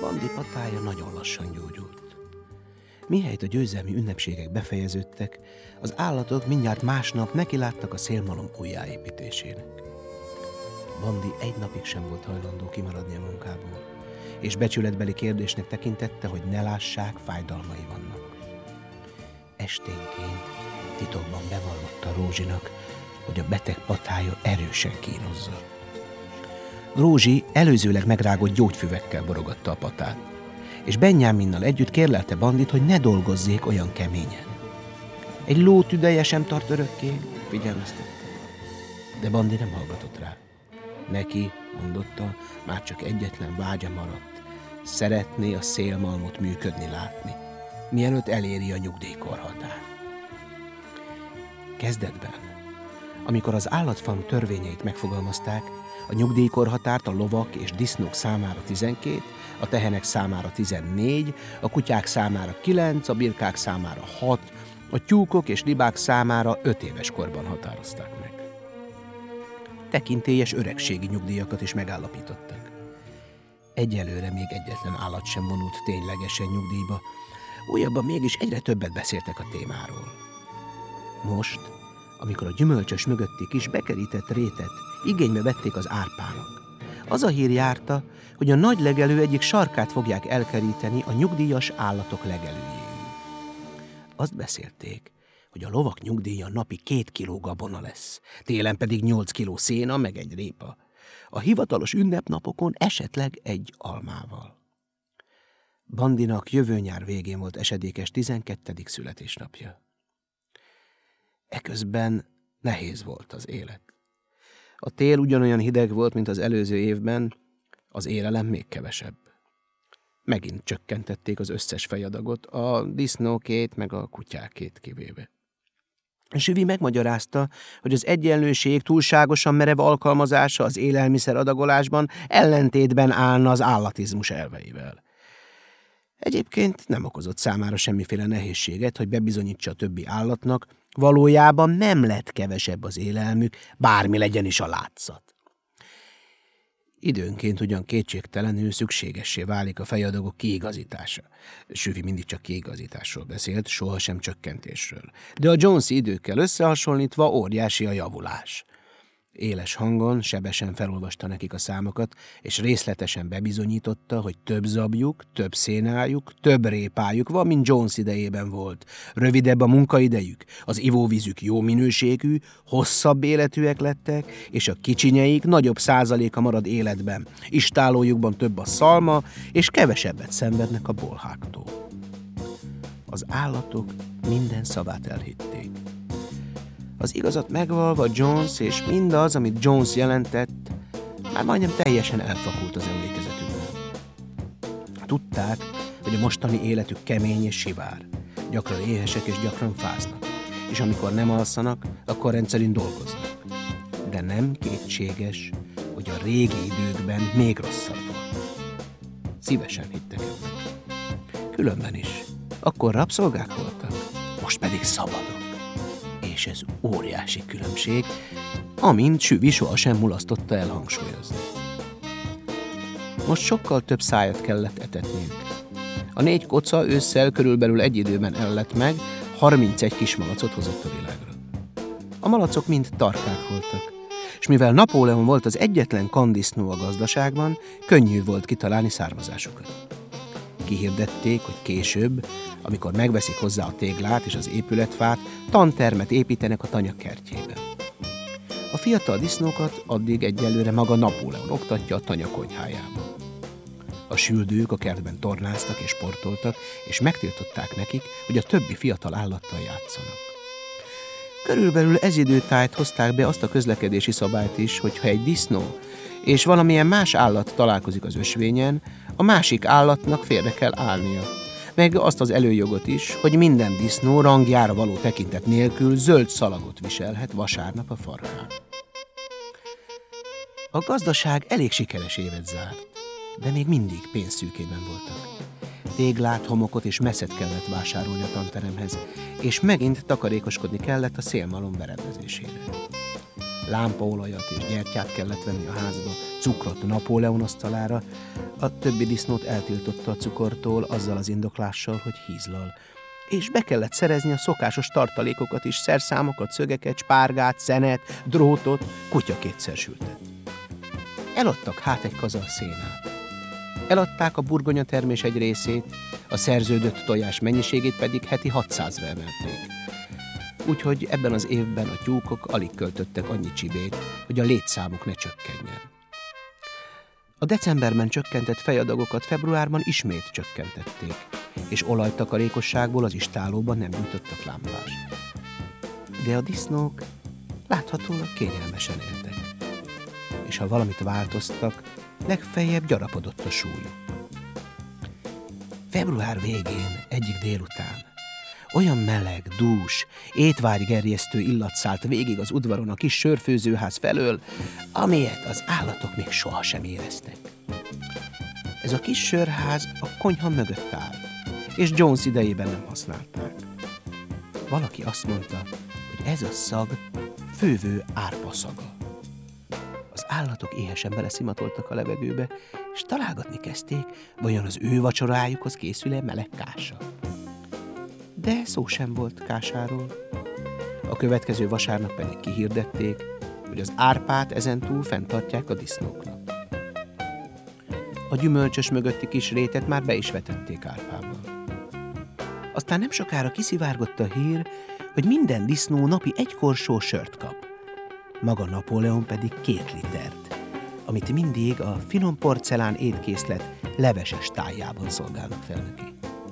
Bandi patája nagyon lassan gyógyult. Mihelyt a győzelmi ünnepségek befejeződtek, az állatok mindjárt másnap nekiláttak a szélmalom újjáépítésének. Bandi egy napig sem volt hajlandó kimaradni a munkából, és becsületbeli kérdésnek tekintette, hogy ne lássák, fájdalmai vannak. Esténként titokban bevallotta Rózsinak, hogy a beteg patája erősen kínozza. Rózsi előzőleg megrágott gyógyfüvekkel borogatta a patát, és Benyáminnal együtt kérlelte Bandit, hogy ne dolgozzék olyan keményen. Egy ló tüdeje sem tart örökké, figyelmeztette. De Bandi nem hallgatott rá. Neki, mondotta, már csak egyetlen vágya maradt. Szeretné a szélmalmot működni látni, mielőtt eléri a nyugdíjkorhatárt. Kezdetben, amikor az állatfarm törvényeit megfogalmazták, a nyugdíjkorhatárt a lovak és disznók számára 12, a tehenek számára 14, a kutyák számára 9, a birkák számára 6, a tyúkok és libák számára 5 éves korban határozták meg. Tekintélyes öregségi nyugdíjakat is megállapítottak. Egyelőre még egyetlen állat sem vonult ténylegesen nyugdíjba, újabban mégis egyre többet beszéltek a témáról. Most, amikor a gyümölcsös mögötti kis bekerített rétet igénybe vették az árpának, az a hír járta, hogy a nagy legelő egyik sarkát fogják elkeríteni a nyugdíjas állatok legelőjéül. Azt beszélték, hogy a lovak nyugdíja napi 2 kiló gabona lesz, télen pedig 8 kiló széna meg egy répa. A hivatalos ünnepnapokon esetleg egy almával. Bandinak jövő nyár végén volt esedékes 12. születésnapja. Eközben nehéz volt az élet. A tél ugyanolyan hideg volt, mint az előző évben, az élelem még kevesebb. Megint csökkentették az összes fejadagot, a disznókét meg a kutyákét kivéve. Süvi megmagyarázta, hogy az egyenlőség túlságosan merev alkalmazása az élelmiszer adagolásban ellentétben állna az állatizmus elveivel. Egyébként nem okozott számára semmiféle nehézséget, hogy bebizonyítsa a többi állatnak, valójában nem lett kevesebb az élelmük, bármi legyen is a látszat. Időnként ugyan kétségtelenül szükségessé válik a fejadagok kiigazítása. Süvi mindig csak kiigazításról beszélt, sohasem csökkentésről. De a Jonesi időkkel összehasonlítva óriási a javulás. Éles hangon, sebesen felolvasta nekik a számokat, és részletesen bebizonyította, hogy több zabjuk, több szénájuk, több répájuk van, mint Jones idejében volt. Rövidebb a munkaidejük, az ivóvízük jó minőségű, hosszabb életűek lettek, és a kicsinyeik nagyobb százaléka marad életben. Istállójukban több a szalma, és kevesebbet szenvednek a bolháktól. Az állatok minden szavát elhitték. Az igazat megvalva Jones és mindaz, amit Jones jelentett, már majdnem teljesen elfakult az emlékezetükben. Tudták, hogy a mostani életük kemény és sivár. Gyakran éhesek és gyakran fáznak. És amikor nem alszanak, akkor rendszerint dolgoznak. De nem kétséges, hogy a régi időkben még rosszabb volt. Szívesen hittek ebben. Különben is. Akkor rabszolgák voltak, most pedig szabadok. És ez óriási különbség, amint Süvi sohasem mulasztotta el hangsúlyozni. Most sokkal több szájat kellett etetniük. A 4 koca ősszel körülbelül egy időben ellett meg, 31 kis malacot hozott a világra. A malacok mind tarkák voltak, és mivel Napóleon volt az egyetlen kandisznó a gazdaságban, könnyű volt kitalálni származásukat. Kihirdették, hogy később, amikor megveszik hozzá a téglát és az épületfát, tantermet építenek a tanya kertjében. A fiatal disznókat addig egyelőre maga Napóleon oktatja a tanya konyhájában. A süldők a kertben tornáztak és sportoltak, és megtiltották nekik, hogy a többi fiatal állattal játszanak. Körülbelül ez időtájt hozták be azt a közlekedési szabályt is, hogy ha egy disznó és valamilyen más állat találkozik az ösvényen, a másik állatnak félre kell állnia. Meg azt az előjogot is, hogy minden disznó rangjára való tekintet nélkül zöld szalagot viselhet vasárnap a farkán. A gazdaság elég sikeres évet zárt, de még mindig pénzszűkében voltak. Téglát, homokot és meszet kellett vásárolni a tanteremhez, és megint takarékoskodni kellett a szélmalom berendezésére. lámpaolajat és gyertyát kellett venni a házba, cukrot Napóleon asztalára, a többi disznót eltiltotta a cukortól azzal az indoklással, hogy hízlal. És be kellett szerezni a szokásos tartalékokat is, szerszámokat, szögeket, spárgát, szenet, drótot, kutya kétszer sültet. Eladtak hát egy kazal szénát. Eladták a burgonyatermés egy részét, a szerződött tojás mennyiségét pedig heti 600-ra emelték. Úgyhogy ebben az évben a tyúkok alig költöttek annyi csibét, hogy a létszámuk ne csökkenjen. A decemberben csökkentett fejadagokat februárban ismét csökkentették, és olajtakarékosságból az istálóban nem gyújtottak lámpást. De a disznók láthatólag kényelmesen éltek. És ha valamit változtak, legfeljebb gyarapodott a súlyuk. Február végén, egyik délután, olyan meleg, dús, étvágygerjesztő illat szállt végig az udvaron a kis sörfőzőház felől, amilyet az állatok még sohasem éreztek. Ez a kis sörház a konyha mögött áll, és Jones idejében nem használták. Valaki azt mondta, hogy ez a szag fővő árpa szaga. Az állatok éhesen beleszimatoltak a levegőbe, és találgatni kezdték, vajon az ő vacsorájukhoz készül-e meleg kása. De szó sem volt kásáról. A következő vasárnap pedig kihirdették, hogy az árpát ezentúl fenntartják a disznóknak. A gyümölcsös mögötti kis rétet már be is vetették árpával. Aztán nem sokára kiszivárgott a hír, hogy minden disznó napi 1 korsó sört kap. Maga Napóleon pedig 2 litert, amit mindig a finom porcelán étkészlet leveses tájjában szolgálnak fel neki.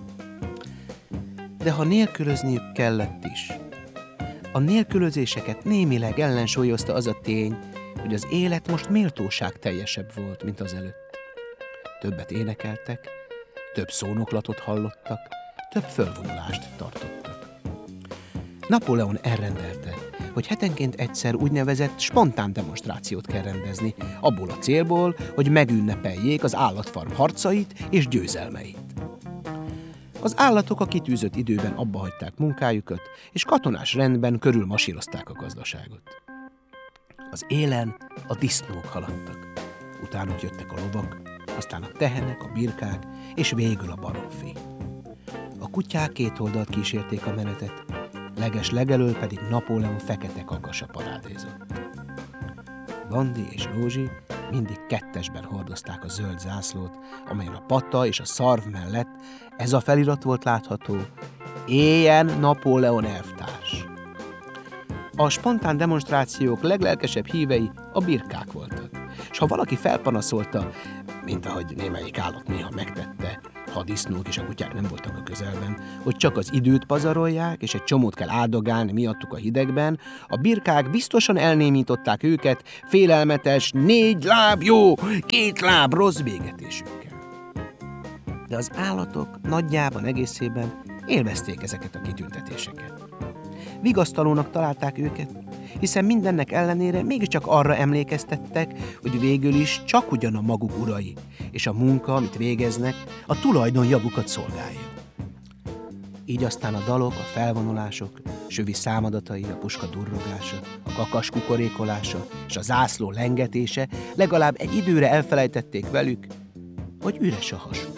De ha nélkülözniük kellett is, a nélkülözéseket némileg ellensúlyozta az a tény, hogy az élet most méltóság teljesebb volt, mint az előtt. Többet énekeltek, több szónoklatot hallottak, több fölvonulást tartottak. Napóleon elrendelte, hogy hetenként egyszer úgynevezett spontán demonstrációt kell rendezni, abból a célból, hogy megünnepeljék az állatfarm harcait és győzelmeit. Az állatok a kitűzött időben abbahagyták munkájukat, és katonás rendben körülmasírozták a gazdaságot. Az élen a disznók haladtak, utánuk jöttek a lovak, aztán a tehenek, a birkák, és végül a baromfi. A kutyák 2 oldalt kísérték a menetet, legelől pedig Napóleon fekete kakasa parádézott. Bandi és Rózsi mindig 2-esben hordozták a zöld zászlót, amelyen a patta és a szarv mellett ez a felirat volt látható: Éljen Napóleon elvtárs! A spontán demonstrációk leglelkesebb hívei a birkák voltak, és ha valaki felpanaszolta, mint ahogy némelyik állat néha megtette, ha a disznók és a kutyák nem voltak a közelben, hogy csak az időt pazarolják, és egy csomót kell áldogálni miattuk a hidegben, a birkák biztosan elnémították őket félelmetes 4 láb jó, 2 láb rossz végetésükkel. De az állatok nagyjában, egészében élvezték ezeket a kitüntetéseket. Vigasztalónak találták őket, hiszen mindennek ellenére mégiscsak arra emlékeztettek, hogy végül is csak ugyan a maguk urai, és a munka, amit végeznek, a tulajdon javukat szolgálja. Így aztán a dalok, a felvonulások, Sövi számadatai, a puska durrogása, a kakas kukorékolása és a zászló lengetése legalább egy időre elfelejtették velük, hogy üres a hasuk.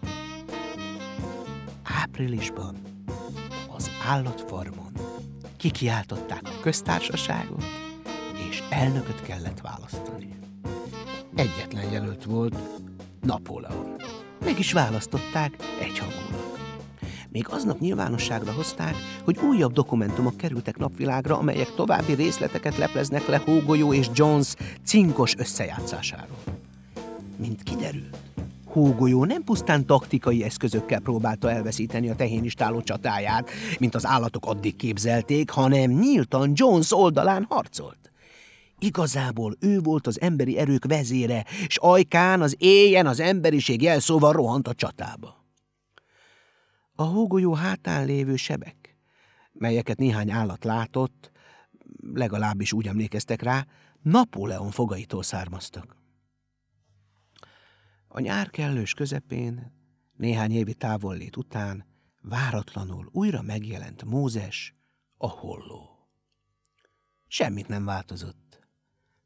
Áprilisban az állatfarmon kikiáltották a köztársaságot, és elnököt kellett választani. Egyetlen jelölt volt, Napóleon. Meg is választották egyhangulag. Még aznap nyilvánosságra hozták, hogy újabb dokumentumok kerültek napvilágra, amelyek további részleteket lepleznek le Hógolyó és Jones cinkos összejátszásáról. Mint kiderült, Hógolyó nem pusztán taktikai eszközökkel próbálta elveszíteni a tehénistáló csatáját, mint az állatok addig képzelték, hanem nyíltan Jones oldalán harcolt. Igazából ő volt az emberi erők vezére, s ajkán az éljen az emberiség jelszóval rohant a csatába. A hógolyó hátán lévő sebek, melyeket néhány állat látott, legalábbis úgy emlékeztek rá, Napóleon fogaitól származtak. A nyár kellős közepén, néhány évi távollét után váratlanul újra megjelent Mózes, a holló. Semmit nem változott.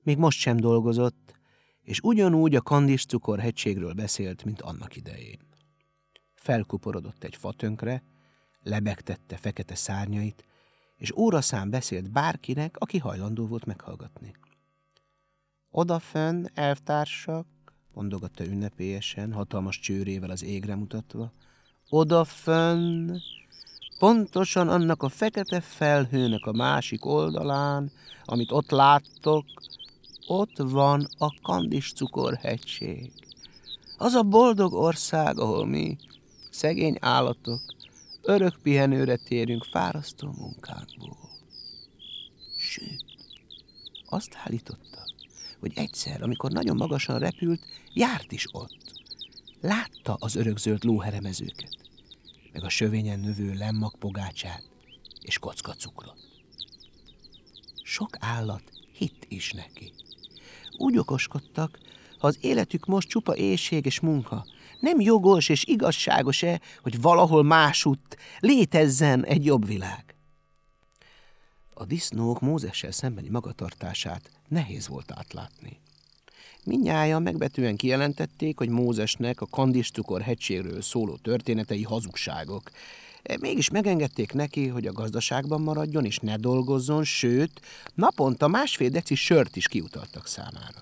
még most sem dolgozott, és ugyanúgy a kandiscukor hegységről beszélt, mint annak idején. Felkuporodott egy fatönkre, lebegtette fekete szárnyait, és óraszám beszélt bárkinek, aki hajlandó volt meghallgatni. Odafönn, elvtársak, mondogatta ünnepélyesen, hatalmas csőrével az égre mutatva. Odafönn, pontosan annak a fekete felhőnek a másik oldalán, amit ott láttok, ott van a Kandiscukorhegység. Az a boldog ország, ahol mi, szegény állatok, örök pihenőre térünk fárasztó munkánkból. Sőt, azt állította, hogy egyszer, amikor nagyon magasan repült, járt is ott. Látta az örökzöld lóheremezőket, meg a sövényen növő lemmagpogácsát és kockacukrot. Sok állat hitt is neki. Úgy okoskodtak, ha az életük most csupa éhség és munka, nem jogos és igazságos-e, hogy valahol másutt létezzen egy jobb világ. A disznók Mózessel szembeni magatartását nehéz volt átlátni. Mindnyájan megbetűen kijelentették, hogy Mózesnek a Kandiscukor-hegységről szóló történetei hazugságok. Mégis megengedték neki, hogy a gazdaságban maradjon és ne dolgozzon, sőt, naponta 1,5 deci sört is kiutaltak számára.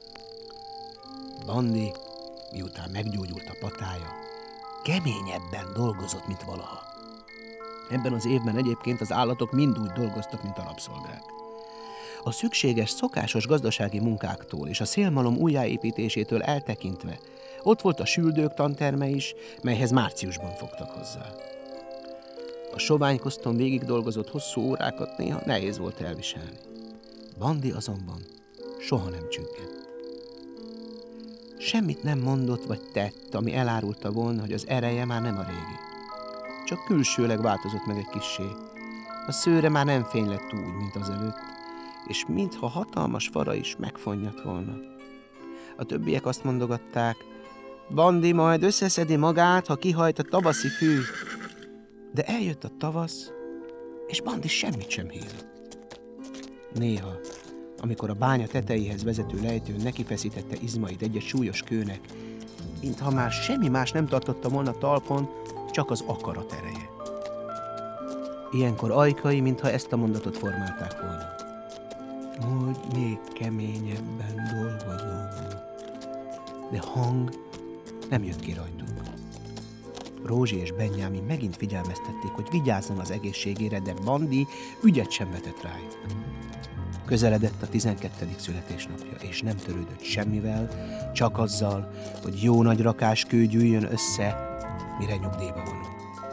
Bandi, miután meggyógyult a patája, keményebben dolgozott, mint valaha. Ebben az évben egyébként az állatok mind úgy dolgoztak, mint a rabszolgák. A szükséges, szokásos gazdasági munkáktól és a szélmalom újjáépítésétől eltekintve ott volt a süldők tanterme is, melyhez márciusban fogtak hozzá. A soványkoszton végig dolgozott hosszú órákat néha nehéz volt elviselni. Bandi azonban soha nem csüggett. Semmit nem mondott vagy tett, ami elárulta volna, hogy az ereje már nem a régi. Csak külsőleg változott meg egy kissé. A szőre már nem fénylett úgy, mint azelőtt, és mintha hatalmas fara is megfonnyadt volna. A többiek azt mondogatták, Bandi majd összeszedi magát, ha kihajt a tavaszi fű. De eljött a tavasz, és Bandi semmit sem hízott. Néha, amikor a bánya tetejéhez vezető lejtőn nekifeszítette izmait egy súlyos kőnek, mintha már semmi más nem tartotta volna talpon, csak az akarat ereje. Ilyenkor ajkai, mintha ezt a mondatot formálták volna. Hogy még keményebben dolgozom. De hang nem jött ki rajtuk. Rózsi és Benyámin megint figyelmeztették, hogy vigyázzon az egészségére, de Bandi ügyet sem vetett rájuk. Közeledett a 12. születésnapja, és nem törődött semmivel, csak azzal, hogy jó nagy rakás kő gyűjjön össze, mire nyugdíjba vonul.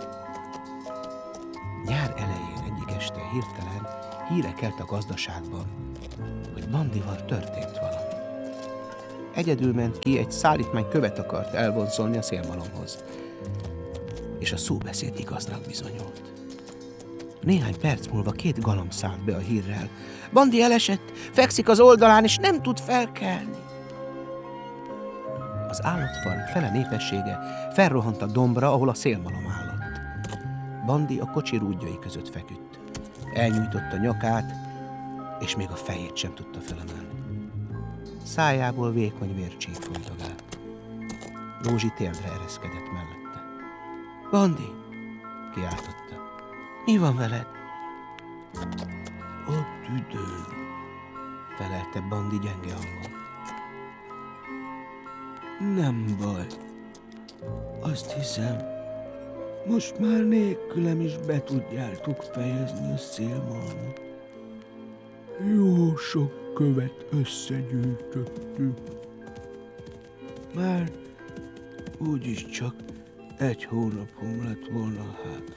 Nyár elején egyik este hirtelen híre kelt a gazdaságban, hogy Bandival történt valami. Egyedül ment ki, egy szállítmány követ akart elvonzolni a szélmalomhoz, és a szóbeszéd igaznak bizonyult. Néhány perc múlva 2 galamb szállt be a hírrel. Bandi elesett, fekszik az oldalán, és nem tud felkelni. Az állatfarm fele népessége felrohant a dombra, ahol a szélmalom állott. Bandi a kocsi rúdjai között feküdt. Elnyújtotta nyakát, és még a fejét sem tudta felemelni. Szájából vékony vércsík folytogált. Rózsi térdre ereszkedett mellette. Bandi! Kiáltotta. Mi van veled? A tüdőm, felelte Bandi gyenge hangon. Nem baj. Azt hiszem, most már nélkülem is be tudjátok fejezni a szélmalmot. Jó sok követ összegyűjtöttünk. Már úgyis csak 1 hónapom lett volna hátra.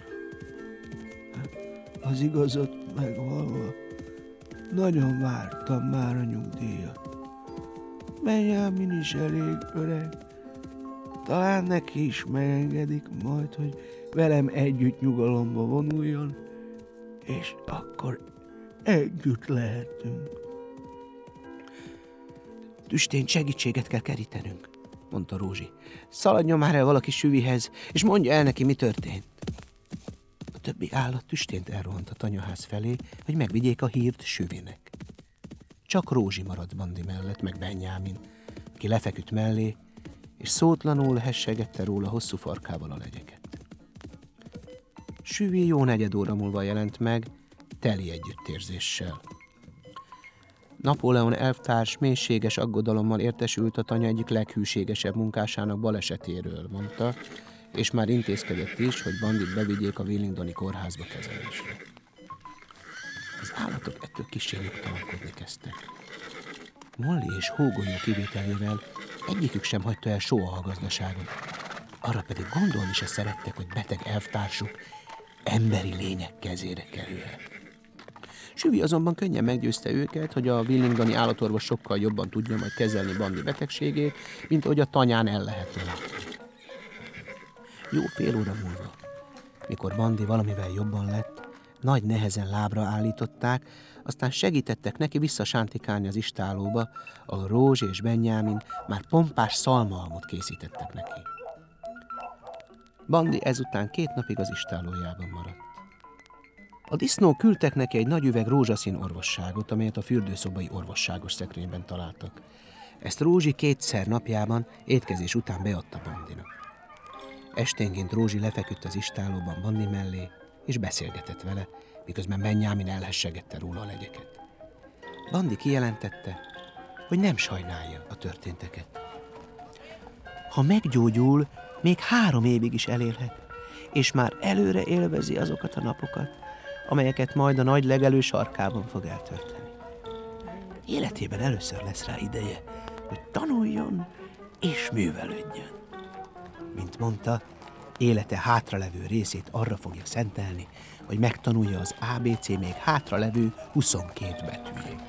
Az igazat megvalva, nagyon vártam már a nyugdíjat. Benyámin is elég öreg. Talán neki is megengedik majd, hogy velem együtt nyugalomba vonuljon, és akkor együtt lehetünk. Tüstén segítséget kell kerítenünk, mondta Rózsi. Szaladjon már el valaki Süvihez, és mondja el neki, mi történt. A többi állat tüstént elrohant a tanyaház felé, hogy megvigyék a hírt Süvinek. Csak Rózsi maradt Bandi mellett, meg Benyámin, aki lefeküdt mellé, és szótlanul hessegette róla hosszú farkával a legyeket. Süvi jó 4 óra múlva jelent meg, teli együttérzéssel. Napóleon elvtárs mélységes aggodalommal értesült a tanya egyik leghűségesebb munkásának balesetéről, mondta, és már intézkedett is, hogy Bandit bevigyék a Wellingtoni kórházba kezelésre. Az állatok ettől kissé nyugtalankodni kezdtek. Molly és Hógolyó kivételével egyikük sem hagyta el soha a gazdaságot. Arra pedig gondolni se szerettek, hogy beteg elvtársuk emberi lények kezére kerülhet. Süvi azonban könnyen meggyőzte őket, hogy a Wellingtoni állatorvos sokkal jobban tudja majd kezelni Bandi betegségét, mint ahogy a tanyán el lehetne látni. Jó fél óra múlva, mikor Bandi valamivel jobban lett, nagy nehezen lábra állították, aztán segítettek neki visszasántikálni az istálóba, ahol Rózsi és Benyámin már pompás szalmahalmot készítettek neki. Bandi ezután 2 napig az istálójában maradt. A disznók küldtek neki egy nagy üveg rózsaszín orvosságot, amelyet a fürdőszobai orvosságos szekrényben találtak. Ezt Rózsi 2-szer napjában étkezés után beadta Bandinak. Esténként Rózsi lefeküdt az istálóban Bandi mellé, és beszélgetett vele, miközben Benyámin elhessegette róla a legyeket. Bandi kijelentette, hogy nem sajnálja a történteket. Ha meggyógyul, még 3 évig is elélhet, és már előre élvezi azokat a napokat, amelyeket majd a nagy legelő sarkában fog eltölteni. Életében először lesz rá ideje, hogy tanuljon és művelődjön. Mint mondta, élete hátralevő részét arra fogja szentelni, hogy megtanulja az ABC még hátralevő 22 betűjét.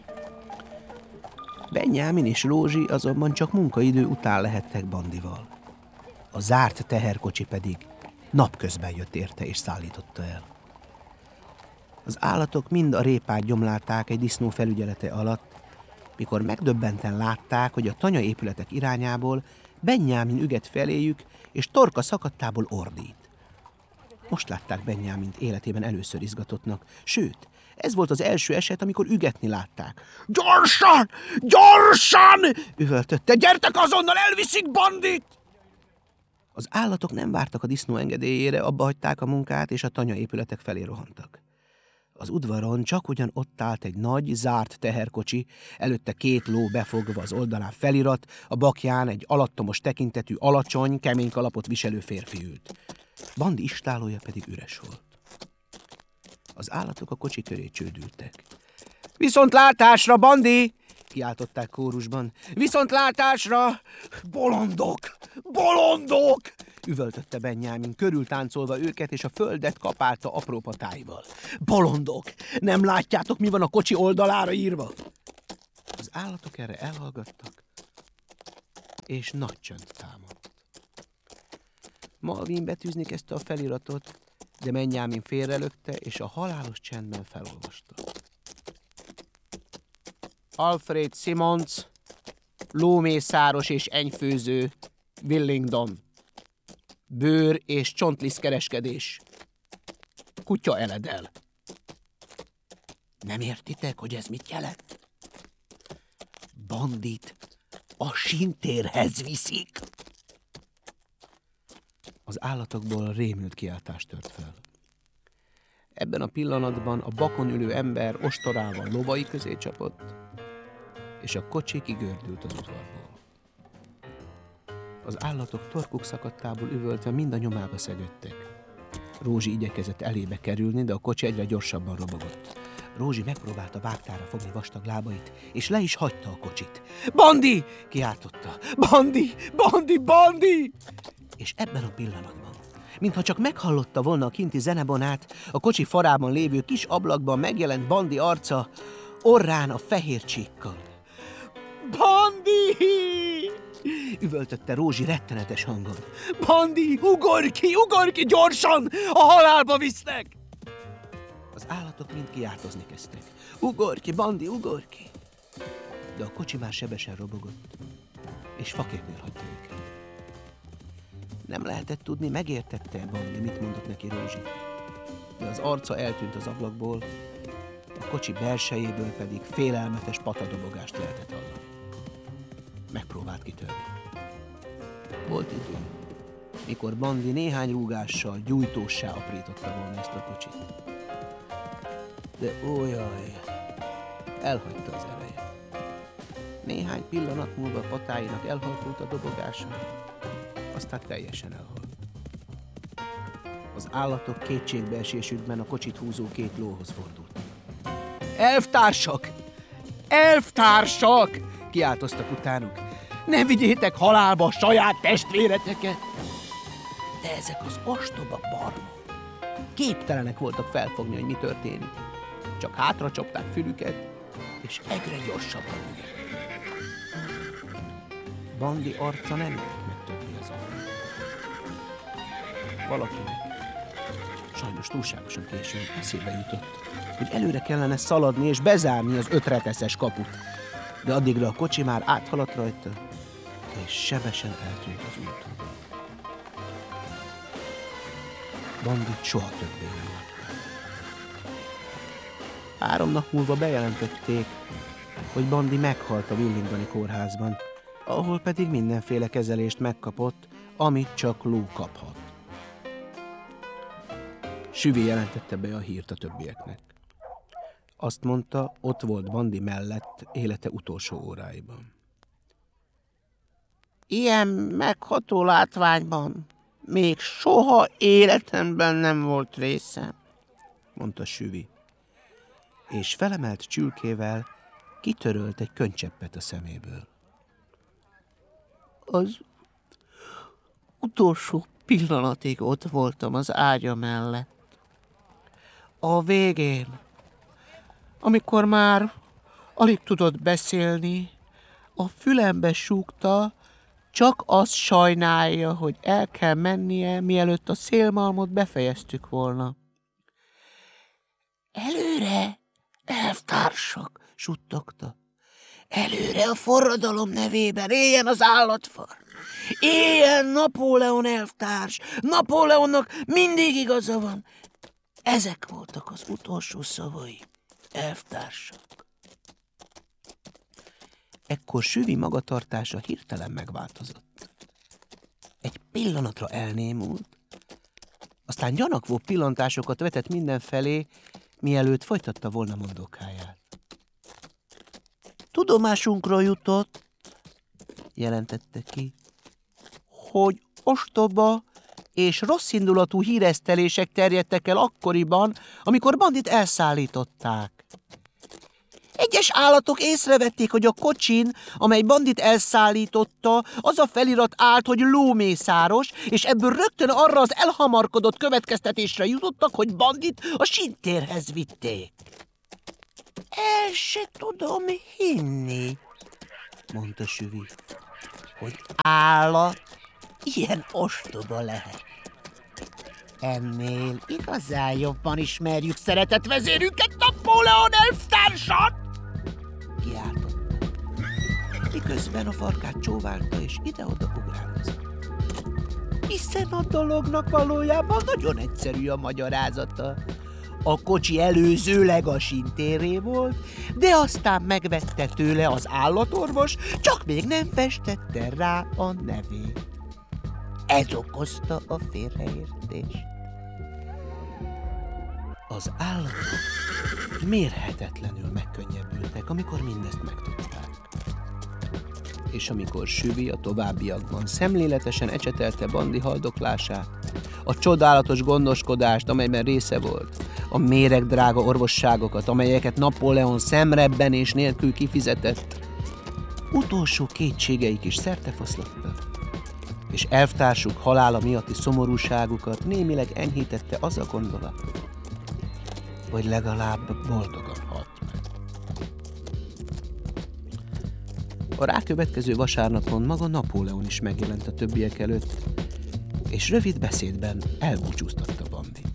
Benyámin és Rózsi azonban csak munkaidő után lehettek Bandival. A zárt teherkocsi pedig napközben jött érte és szállította el. Az állatok mind a répát gyomlálták egy disznó felügyelete alatt, mikor megdöbbenten látták, hogy a tanyaépületek irányából Benyámin üget feléjük, és torka szakadtából ordít. Most látták Benyámint életében először izgatottnak, sőt, ez volt az első eset, amikor ügetni látták. Gyorsan! Gyorsan! Üvöltötte, gyertek azonnal, elviszik Bandit! Az állatok nem vártak a disznó engedélyére, abba hagyták a munkát, és a tanyaépületek felé rohantak. Az udvaron csak ugyan ott állt egy nagy, zárt teherkocsi, előtte 2 ló befogva, az oldalán felirat, a bakján egy alattomos tekintetű, alacsony, kemény kalapot viselő férfi ült. Bandi istálója pedig üres volt. Az állatok a kocsi köré csődültek. Viszontlátásra, Bandi! Kiáltották kórusban. Viszontlátásra! Bolondok! Bolondok! Üvöltötte Benyámin, körültáncolva őket, és a földet kapálta apró patáival. Bolondok! Nem látjátok, mi van a kocsi oldalára írva? Az állatok erre elhallgattak, és nagy csönd támadt. Malvin betűzni kezdte a feliratot, de Benyámin félrelökte, és a halálos csendben felolvasta. Alfred Simons, lómészáros és enyfőző, Wellington. Bőr és csontliszkereskedés. Kutya eledel. Nem értitek, hogy ez mit jelent? Bandit a sintérhez viszik. Az állatokból rémült kiáltás tört fel. Ebben a pillanatban a bakon ülő ember ostorával lovai közé csapott, és a kocsi kigördült az udvarból. Az állatok torkuk szakadtából üvöltve mind a nyomába szegődtek. Rózsi igyekezett elébe kerülni, de a kocsi egyre gyorsabban robogott. Rózsi megpróbálta vágtára fogni vastag lábait, és le is hagyta a kocsit. Bandi! Kiáltotta. Bandi! Bandi! Bandi! És ebben a pillanatban, mintha csak meghallotta volna a kinti zenebonát, a kocsi farában lévő kis ablakban megjelent Bandi arca, orrán a fehér csíkkal. Bandi! Üvöltötte Rózsi rettenetes hangon. Bandi, ugorj ki, gyorsan! A halálba visznek! Az állatok mind kiáltozni kezdtek. Ugorj ki, Bandi, ugorj ki! De a kocsi már sebesen robogott, és faképnél hagyta őket. Nem lehetett tudni, megértette Bandi, mit mondott neki Rózsi. De az arca eltűnt az ablakból, a kocsi belsejéből pedig félelmetes patadobogást lehetett hallani. Megpróbált kitörni. Volt idő, mikor Bandi néhány rúgással gyújtóssá aprította volna ezt a kocsit. De ójaj, elhagyta az ereje. Néhány pillanat múlva patáinak elhalkult a dobogása, aztán teljesen elhalt. Az állatok kétségbeesésükben a kocsit húzó két lóhoz fordultak. Elvtársak! Elvtársak! Kiáltoztak utánuk. Ne vigyétek halálba a saját testvéreteket! De ezek az ostoba barmok képtelenek voltak felfogni, hogy mi történik. Csak hátra csapták fülüket, és egyre gyorsabban ügyek. Bandi arca nem jelent meg többé az arra. Valakinek sajnos túlságosan későn eszébe jutott, hogy előre kellene szaladni és bezárni az 5 reteszes kaput. De addigra a kocsi már áthaladt rajta, és sebesen eltűnt az úton. Bandit soha többé nem látták. 3 nap múlva bejelentették, hogy Bandi meghalt a Willingdoni kórházban, ahol pedig mindenféle kezelést megkapott, amit csak ló kaphat. Süvi jelentette be a hírt a többieknek. Azt mondta, ott volt Bandi mellett élete utolsó óráiban. Ilyen megható látványban még soha életemben nem volt részem, mondta Süvi, és felemelt csülkével kitörölt egy könycseppet a szeméből. Az utolsó pillanatig ott voltam az ágya mellett. A végén, amikor már alig tudott beszélni, a fülembe súgta, csak azt sajnálja, hogy el kell mennie, mielőtt a szélmalmot befejeztük volna. Előre, elvtársak, suttogta. Előre a forradalom nevében, éljen az állatfar! Éljen Napóleon elvtárs! Napóleonnak mindig igaza van! Ezek voltak az utolsó szavai, elvtársak. Ekkor Süvi magatartása hirtelen megváltozott. Egy pillanatra elnémult, aztán gyanakvó pillantásokat vetett mindenfelé, mielőtt folytatta volna mondókáját. Tudomásunkra jutott, jelentette ki, hogy ostoba és rosszindulatú híresztelések terjedtek el akkoriban, amikor Bandit elszállították. Egyes állatok észrevették, hogy a kocsin, amely Bandit elszállította, az a felirat állt, hogy lómészáros, és ebből rögtön arra az elhamarkodott következtetésre jutottak, hogy Bandit a sintérhez vitték. El se tudom hinni, mondta Süvi, hogy állat ilyen ostoba lehet. Ennél igazán jobban ismerjük szeretett vezérünket, Napóleon elvtársat! Kiáltotta, miközben a farkát csóválta és ide-oda ugrándozott. Hiszen a dolognak valójában nagyon egyszerű a magyarázata. A kocsi előzőleg a sintéré volt, de aztán megvette tőle az állatorvos, csak még nem festette rá a nevét. Ez okozta a félreértést. Az állatok mérhetetlenül megkönnyebbültek, amikor mindezt megtudták. És amikor Süvi a továbbiakban szemléletesen ecsetelte Bandi haldoklását, a csodálatos gondoskodást, amelyben része volt, a méregdrága orvosságokat, amelyeket Napóleon szemrebbenés nélkül kifizetett, utolsó kétségeik is szertefoszlottak, és elvtársuk halála miatti szomorúságukat némileg enyhítette az a gondolat, hogy legalább boldogan halt meg. A rákövetkező vasárnapon maga Napóleon is megjelent a többiek előtt, és rövid beszédben elbúcsúztatta Bandit.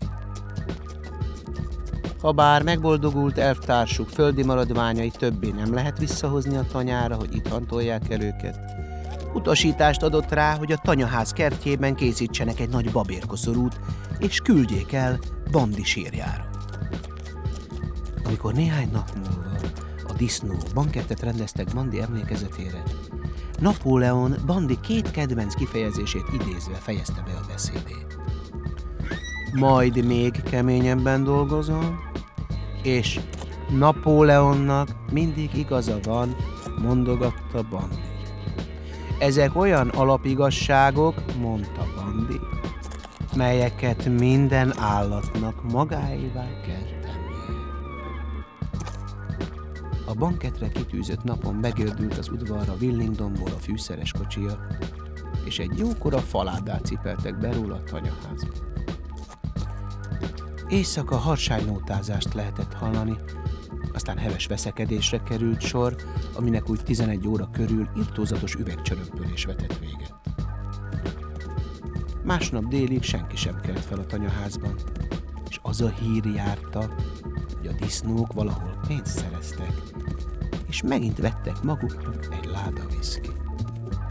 Habár megboldogult elvtársuk földi maradványai többé nem lehet visszahozni a tanyára, hogy itt hantolják el őket, utasítást adott rá, hogy a tanyaház kertjében készítsenek egy nagy babérkoszorút, és küldjék el Bandi sírjára. Amikor néhány nap múlva a disznók bankettet rendeztek Bandi emlékezetére, Napóleon Bandi 2 kedvenc kifejezését idézve fejezte be a beszédét. Majd még keményebben dolgozom, és Napóleonnak mindig igaza van, mondogatta Bandi. Ezek olyan alapigazságok, mondta Bandi, melyeket minden állatnak magáévá kell tennie. A banketre kitűzött napon begördült az udvarra Willingdomból a fűszeres kocsija, és egy jókora faládát cipeltek be róla a tanyaházba. Éjszaka harsánynótázást lehetett hallani, aztán heves veszekedésre került sor, aminek úgy 11 óra körül irtózatos üvegcsörömpölés vetett véget. Másnap délig senki sem kelt fel a tanyaházban, és az a hír járta, hogy a disznók valahol pénzt szereztek, és megint vettek maguknak egy láda viszkit.